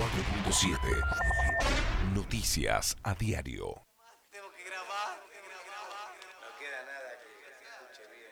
94.7. Noticias a diario. Tengo que grabar. No queda nada que se escuche bien.